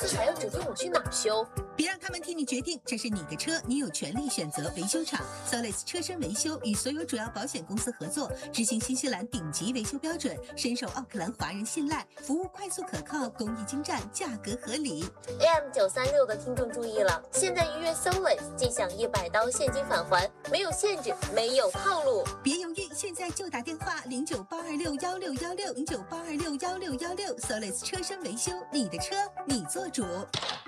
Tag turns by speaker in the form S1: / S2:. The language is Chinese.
S1: 司还要指定我去哪儿修。
S2: 别让他们替你决定，这是你的车，你有权利选择维修厂。Solis 车身维修与所有主要保险公司合作，执行新西兰顶级维修标准，深受奥克兰华人信赖，服务快速可靠，工艺精湛，价格合理。
S1: AM936的听众注意了，现在预约 Solis 即享100刀现金返还，没有限制，没有套路。
S2: 别犹豫，现在就打电话0982616616，0982616616 ，Solis 车身维修，你的车你做主。